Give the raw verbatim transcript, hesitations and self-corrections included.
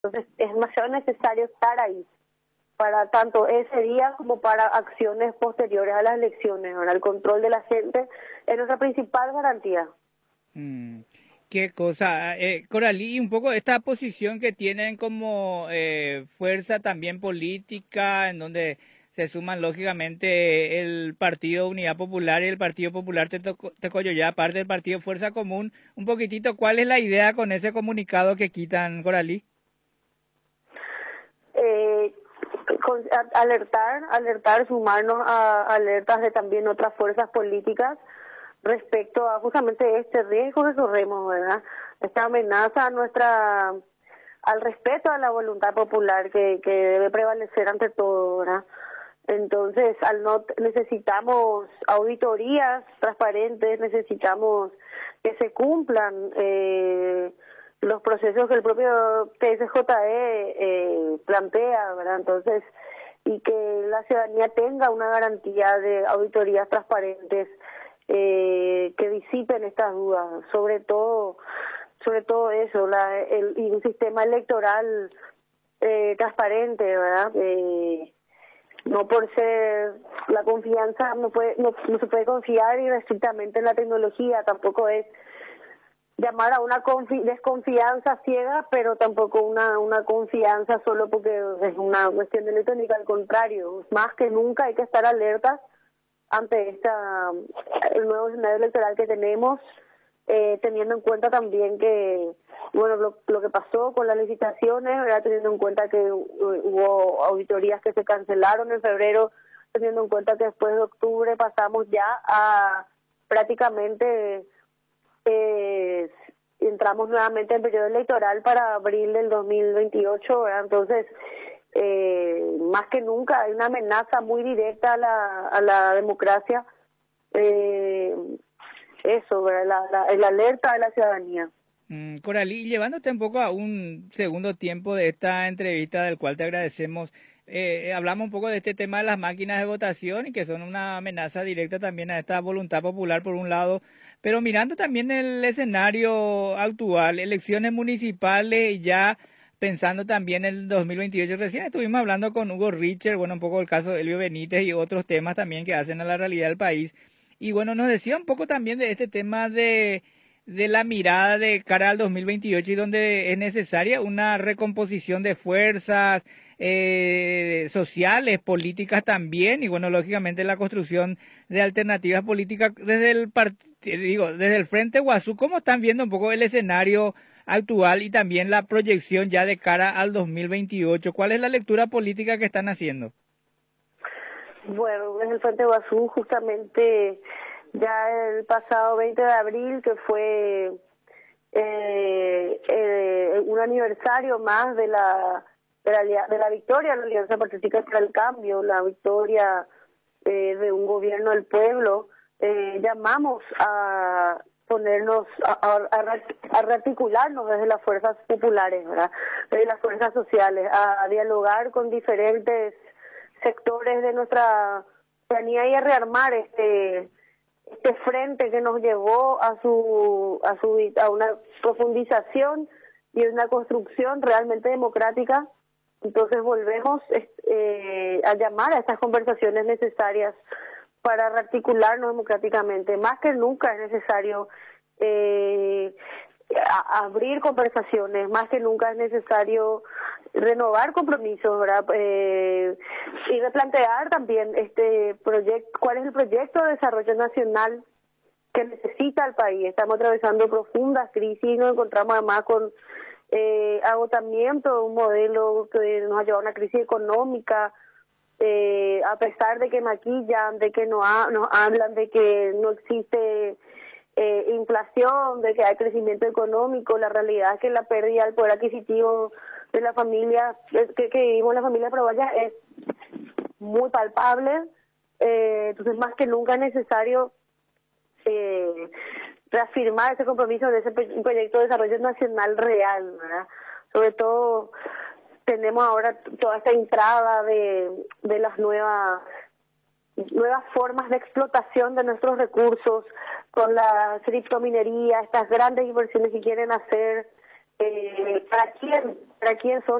Entonces es demasiado necesario estar ahí para tanto ese día como para acciones posteriores a las elecciones. Ahora, el control de la gente es nuestra principal garantía. Mm, qué cosa, eh, Coralí, un poco esta posición que tienen como eh, fuerza también política, en donde se suman lógicamente el Partido Unidad Popular y el Partido Popular Teto- Tecoyoyá, aparte del Partido Fuerza Común, un poquitito, ¿cuál es la idea con ese comunicado que quitan, Coralí? Eh, con- a- alertar, alertar, sumarnos a alertas de también otras fuerzas políticas respecto a justamente este riesgo que corremos, ¿verdad? Esta amenaza a nuestra, al respeto a la voluntad popular que, que debe prevalecer ante todo, ¿verdad? Entonces, al no necesitamos auditorías transparentes, necesitamos que se cumplan eh, los procesos que el propio T S J E eh, plantea, ¿verdad? Entonces, y que la ciudadanía tenga una garantía de auditorías transparentes eh, que disipen estas dudas, sobre todo, sobre todo eso, la, el, y un sistema electoral eh, transparente, ¿verdad? Eh, no por ser la confianza, no, puede, no, no se puede confiar irrestrictamente en la tecnología, tampoco es llamar a una confi- desconfianza ciega, pero tampoco una, una confianza solo porque es una cuestión electrónica, al contrario, más que nunca hay que estar alertas ante esta el nuevo escenario electoral que tenemos, eh, teniendo en cuenta también que, bueno, lo, lo que pasó con las licitaciones, ¿verdad? Teniendo en cuenta que uh, hubo auditorías que se cancelaron en febrero, teniendo en cuenta que después de octubre pasamos ya a prácticamente, eh, entramos nuevamente en periodo electoral para abril del dos mil veintiocho, ¿verdad? Entonces, eh, más que nunca hay una amenaza muy directa a la, a la democracia, eh, eso, ¿verdad? La, la, el alerta de la ciudadanía. Mm, Coralí, llevándote un poco a un segundo tiempo de esta entrevista, del cual te agradecemos, eh, hablamos un poco de este tema de las máquinas de votación y que son una amenaza directa también a esta voluntad popular por un lado, pero mirando también el escenario actual, elecciones municipales y ya pensando también en el dos mil veintiocho, recién estuvimos hablando con Hugo Richter, bueno, un poco el caso de Elio Benítez y otros temas también que hacen a la realidad del país, y bueno, nos decía un poco también de este tema de de la mirada de cara al dos mil veintiocho y donde es necesaria una recomposición de fuerzas eh, sociales, políticas también y bueno, lógicamente la construcción de alternativas políticas desde el part- digo, desde el Frente Guazú. ¿Cómo están viendo un poco el escenario actual y también la proyección ya de cara al dos mil veintiocho? ¿Cuál es la lectura política que están haciendo? Bueno, desde el Frente Guazú justamente ya el pasado veinte de abril, que fue eh, eh, un aniversario más de la, de la de la victoria de la Alianza Patriótica para el Cambio, la victoria eh, de un gobierno del pueblo, eh, llamamos a ponernos, a, a, a rearticularnos desde las fuerzas populares, ¿verdad? Desde las fuerzas sociales, a dialogar con diferentes sectores de nuestra ciudadanía y a rearmar este este frente que nos llevó a su a su a una profundización y una construcción realmente democrática. Entonces volvemos eh, a llamar a estas conversaciones necesarias para rearticularnos democráticamente. Más que nunca es necesario eh, a, abrir conversaciones, más que nunca es necesario renovar compromisos, ¿verdad? Eh, y replantear también este proyecto, cuál es el proyecto de desarrollo nacional que necesita el país. Estamos atravesando profundas crisis y nos encontramos además con eh, agotamiento de un modelo que nos ha llevado a una crisis económica, eh, a pesar de que maquillan, de que no ha, nos hablan de que no existe eh, inflación, de que hay crecimiento económico. La realidad es que la pérdida del poder adquisitivo de la familia que, que vivimos la familia paraguaya es muy palpable, eh, entonces más que nunca es necesario eh, reafirmar ese compromiso de ese proyecto de desarrollo nacional real, ¿verdad? Sobre todo tenemos ahora toda esta entrada de, de las nuevas nuevas formas de explotación de nuestros recursos con la criptominería, estas grandes inversiones que quieren hacer Eh, ¿Para quién? ¿Para quién son?